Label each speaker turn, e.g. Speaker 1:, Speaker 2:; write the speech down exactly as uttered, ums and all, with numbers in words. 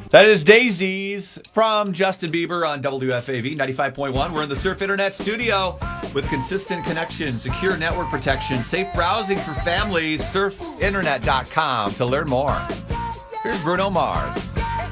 Speaker 1: That is Daisies from Justin Bieber on W F A V ninety-five point one. We're in the Surf Internet studio with consistent connection, secure network protection, safe browsing for families. surf internet dot com to learn more. Here's Bruno Mars.